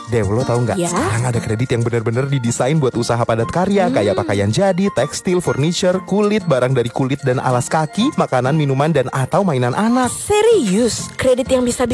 Dew, lo tau nggak? Ya? Sekarang ada kredit yang benar-benar didesain buat usaha padat karya, kayak pakaian jadi, tekstil, furniture, kulit, barang dari kulit dan alas kaki, makanan, minuman, dan atau mainan anak. Serius, kredit yang bisa